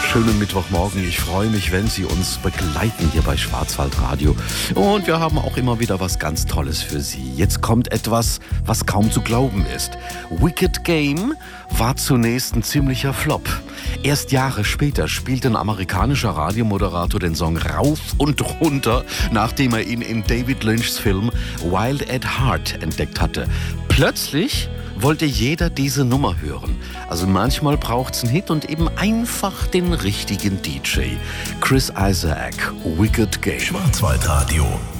schönen Mittwochmorgen. Ich freue mich, wenn Sie uns begleiten hier bei Schwarzwaldradio. Und wir haben auch immer wieder was ganz Tolles für Sie. Jetzt kommt etwas, was kaum zu glauben ist. Wicked Game war zunächst ein ziemlicher Flop. Erst Jahre später spielte ein amerikanischer Radiomoderator den Song rauf und runter, nachdem er ihn in David Lynchs Film Wild at Heart entdeckt hatte. Plötzlich wollte jeder diese Nummer hören. Also manchmal braucht's einen Hit und eben einfach den richtigen DJ. Chris Isaak, Wicked Game. Schwarzwaldradio.